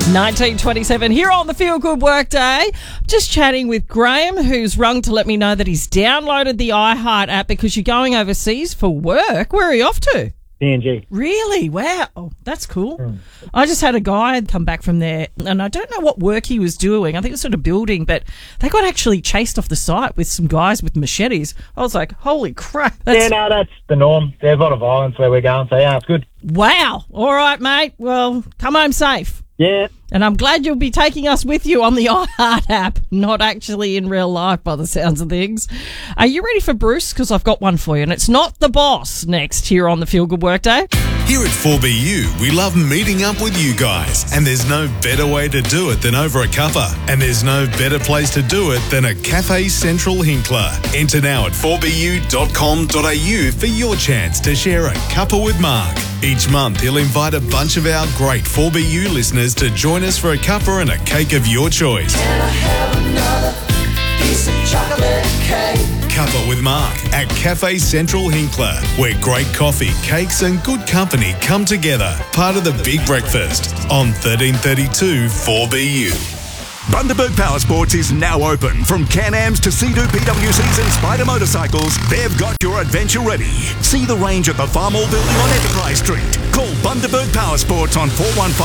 1927 here on the Feel Good Workday. Just chatting with Graham, who's rung to let me know that he's downloaded the iHeart app because you're going overseas for work. Where are you off to? PNG. Really? Wow. Oh, that's cool. I just had a guy come back from there, and I don't know what work he was doing. I think it was sort of building, but they got actually chased off the site with some guys with machetes. I was like, holy crap. That's the norm. There's a lot of violence where we're going, so yeah, it's good. Wow. All right, mate. Well, come home safe. Yeah. And I'm glad you'll be taking us with you on the iHeart app, not actually in real life by the sounds of things. Are you ready for Bruce? Because I've got one for you, and it's not the boss next here on the Feel Good Workday. Here at 4BU, we love meeting up with you guys, and there's no better way to do it than over a cuppa, and there's no better place to do it than a Cafe Central Hinkler. Enter now at 4bu.com.au for your chance to share a cuppa with Mark. Each month, he'll invite a bunch of our great 4BU listeners to join us for a cuppa and a cake of your choice. Can I have another piece of chocolate cake? Cuppa with Mark at Cafe Central Hinkler, where great coffee, cakes and good company come together. Part of the Big Breakfast on 1332 4BU. Bundaberg Powersports is now open. From Can-Ams to Sea-Doo PWCs and Spider motorcycles, they've got your adventure ready. See the range at the Farmall Building on Enterprise Street. Call Bundaberg Powersports on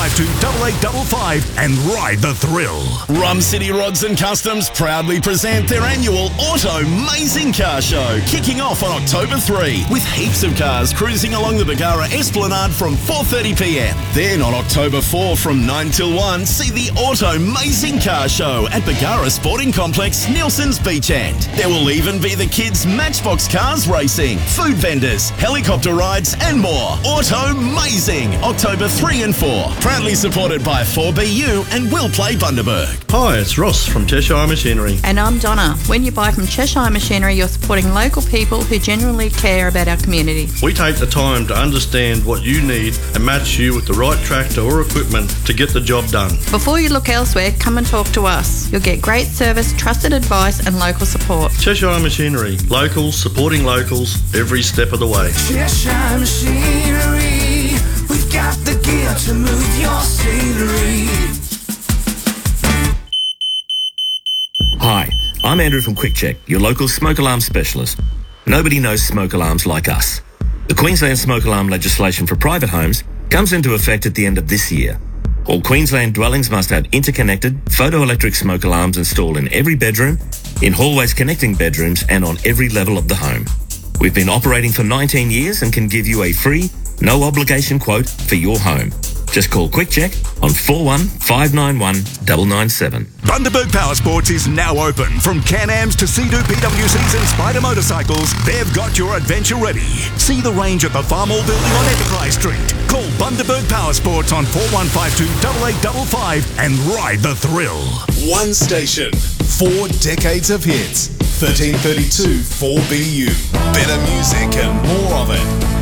4152-8855 and ride the thrill. Rum City Rods and Customs proudly present their annual Auto Mazing Car Show, kicking off on October 3 with heaps of cars cruising along the Bargara Esplanade from 4:30pm. Then on October 4 from 9 till 1, see the Auto Mazing Car Show at Bargara Sporting Complex, Nielsen's Beach End. There will even be the kids' Matchbox cars racing, food vendors, helicopter rides and more. Auto Mazing, October 3 and 4. Proudly supported by 4BU and Will Play Bundaberg. Hi, it's Ross from Cheshire Machinery. And I'm Donna. When you buy from Cheshire Machinery, you're supporting local people who genuinely care about our community. We take the time to understand what you need and match you with the right tractor or equipment to get the job done. Before you look elsewhere, come and talk to us. You'll get great service, trusted advice and local support. Cheshire Machinery. Locals supporting locals every step of the way. Cheshire Machinery, we've got the gear to move your scenery. Hi, I'm Andrew from Quick Check, your local smoke alarm specialist. Nobody knows smoke alarms like us. The Queensland smoke alarm legislation for private homes comes into effect at the end of this year. All Queensland dwellings must have interconnected photoelectric smoke alarms installed in every bedroom, in hallways connecting bedrooms and on every level of the home. We've been operating for 19 years and can give you a free, no obligation quote for your home. Just call Quick Check on 41-591-997. Bundaberg Powersports is now open. From Can-Ams to Sea-Doo PWCs and Spider motorcycles, they've got your adventure ready. See the range at the Farmall Building on Enterprise Street. Call Bundaberg Powersports on 4152-8855 and ride the thrill. One station, 4 decades of hits. 1332 4BU. Better music and more of it.